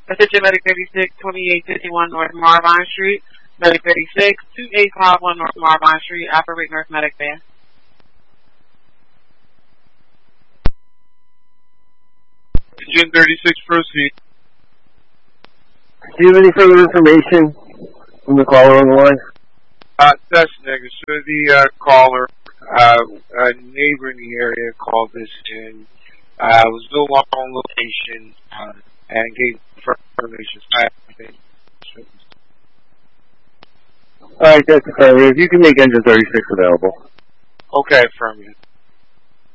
Attention Medic 36, 2851 North Marvine Street. Medic 36, 2851 North Marvine Street. Operate Nurse Medic there. Engine 36, proceed. Do you have any further information from the caller on the line? That's negative. So the caller, a neighbor in the area called this in, was no longer on location, and gave information. Alright, that's affirmative. You can make engine 36 available. Okay, affirmative.